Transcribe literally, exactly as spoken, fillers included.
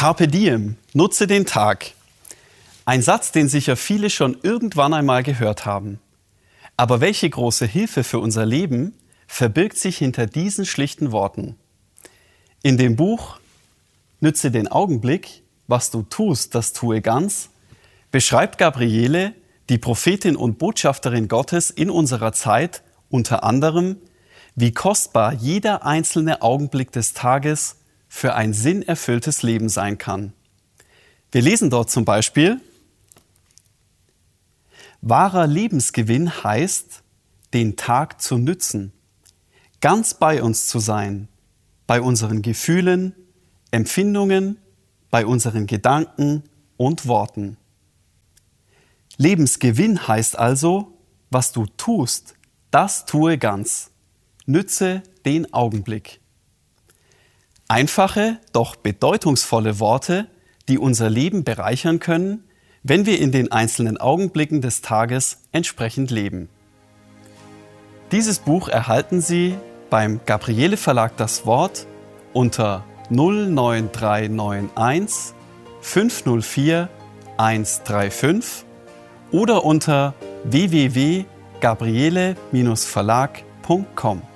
Carpe diem, nutze den Tag. Ein Satz, den sicher viele schon irgendwann einmal gehört haben. Aber welche große Hilfe für unser Leben verbirgt sich hinter diesen schlichten Worten? In dem Buch Nütze den Augenblick, was du tust, das tue ganz, beschreibt Gabriele, die Prophetin und Botschafterin Gottes in unserer Zeit, unter anderem, wie kostbar jeder einzelne Augenblick des Tages für ein sinnerfülltes Leben sein kann. Wir lesen dort zum Beispiel: Wahrer Lebensgewinn heißt, den Tag zu nützen, ganz bei uns zu sein, bei unseren Gefühlen, Empfindungen, bei unseren Gedanken und Worten. Lebensgewinn heißt also, was du tust, das tue ganz. Nütze den Augenblick. Einfache, doch bedeutungsvolle Worte, die unser Leben bereichern können, wenn wir in den einzelnen Augenblicken des Tages entsprechend leben. Dieses Buch erhalten Sie beim Gabriele Verlag Das Wort unter null neun drei neun eins fünf null vier eins drei fünf oder unter w w w punkt gabriele Bindestrich verlag punkt com.